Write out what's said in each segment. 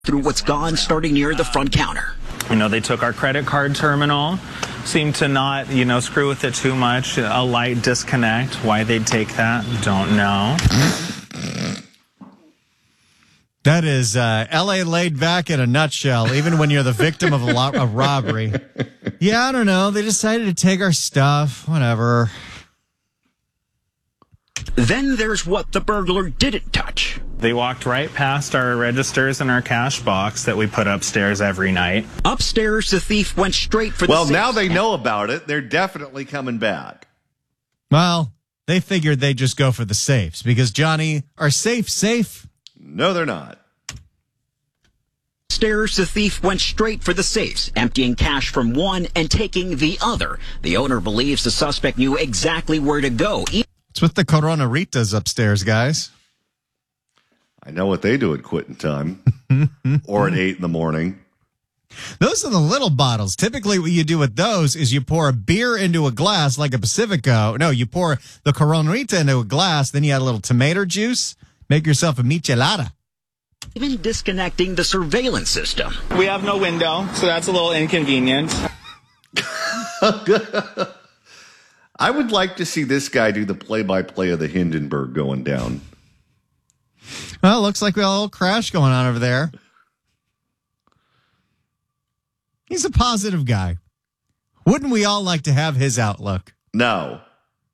through what's gone, starting near the front counter. They took our credit card terminal, seemed to not, screw with it too much. A light disconnect. Why they'd take that, don't know. That is L.A. laid back in a nutshell, even when you're the victim of a robbery. Yeah, I don't know. They decided to take our stuff. Whatever. Then there's what the burglar didn't touch. They walked right past our registers and our cash box that we put upstairs every night. Upstairs, the thief went straight for the Well, safe. now they know about it. They're definitely coming back. Well, they figured they'd just go for the safes because, Johnny, are safes safe? No, they're not. Upstairs, the thief went straight for the safes, emptying cash from one and taking the other. The owner believes the suspect knew exactly where to go. It's with the Coronaritas upstairs, guys. I know what they do at quitting time or at 8 in the morning. Those are the little bottles. Typically what you do with those is you pour a beer into a glass like a Pacifico. No, you pour the Coronarita into a glass, then you add a little tomato juice, make yourself a michelada. Even disconnecting the surveillance system. We have no window, so that's a little inconvenient. I would like to see this guy do the play-by-play of the Hindenburg going down. Well, it looks like we got a little crash going on over there. He's a positive guy. Wouldn't we all like to have his outlook? No.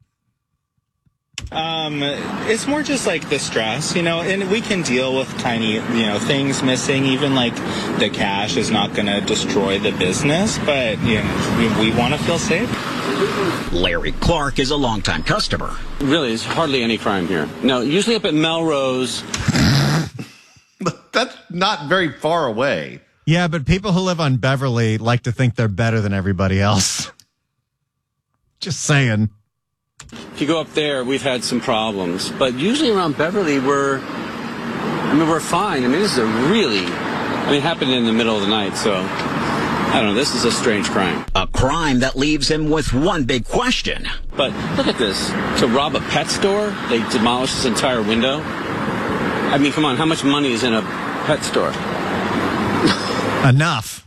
It's more just like the stress, and we can deal with tiny, things missing. Even like the cash is not going to destroy the business, but we want to feel safe. Larry Clark is a longtime customer. Really, there's hardly any crime here. No, usually up at Melrose. That's not very far away. Yeah, but people who live on Beverly like to think they're better than everybody else. Just saying. If you go up there, we've had some problems. But usually around Beverly, we're fine. This is it happened in the middle of the night, so I don't know. This is a strange crime. A crime that leaves him with one big question. But look at this. To rob a pet store, they demolished this entire window. Come on, how much money is in a pet store? Enough.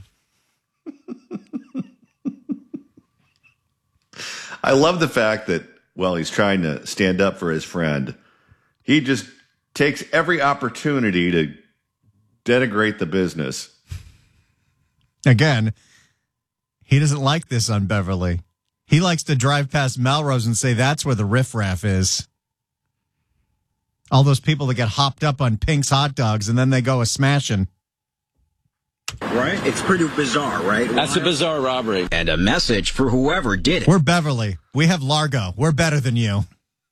I love the fact that, he's trying to stand up for his friend. He just takes every opportunity to denigrate the business. Again, he doesn't like this on Beverly. He likes to drive past Melrose and say that's where the riffraff is. All those people that get hopped up on Pink's hot dogs and then they go a-smashing. Right? It's pretty bizarre, right? That's a bizarre robbery. And a message for whoever did it. We're Beverly. We have Largo. We're better than you.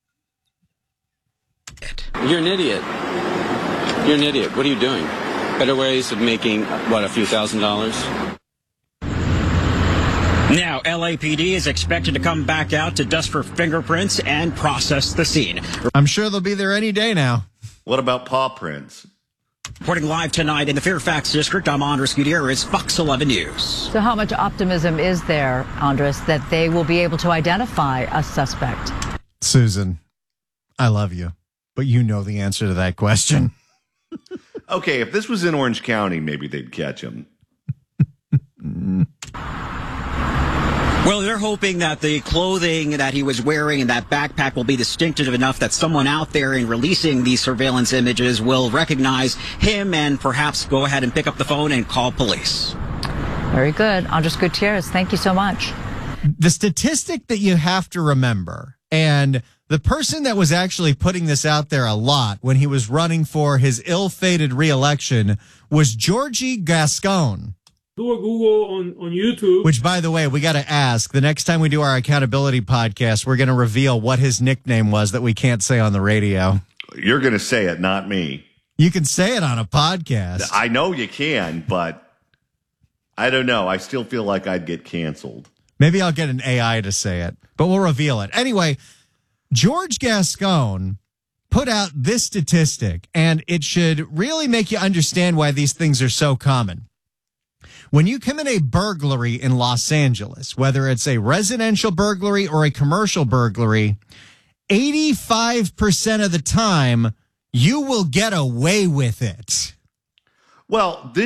You're an idiot. You're an idiot. What are you doing? Better ways of making, a few $1,000s? Now, LAPD is expected to come back out to dust for fingerprints and process the scene. I'm sure they'll be there any day now. What about paw prints? Reporting live tonight in the Fairfax District, I'm Andres Gutierrez, Fox 11 News. So how much optimism is there, Andres, that they will be able to identify a suspect? Susan, I love you, but you know the answer to that question. Okay, if this was in Orange County, maybe they'd catch him. Well, they're hoping that the clothing that he was wearing and that backpack will be distinctive enough that someone out there in releasing these surveillance images will recognize him and perhaps go ahead and pick up the phone and call police. Very good. Andres Gutierrez, thank you so much. The statistic that you have to remember, and the person that was actually putting this out there a lot when he was running for his ill-fated re-election was Georgie Gascon. Do a Google on YouTube. Which, by the way, we got to ask, the next time we do our accountability podcast, we're going to reveal what his nickname was that we can't say on the radio. You're going to say it, not me. You can say it on a podcast. I know you can, but I don't know. I still feel like I'd get canceled. Maybe I'll get an AI to say it, but we'll reveal it. Anyway, George Gascon put out this statistic, and it should really make you understand why these things are so common. When you commit a burglary in Los Angeles, whether it's a residential burglary or a commercial burglary, 85% of the time, you will get away with it. Well, this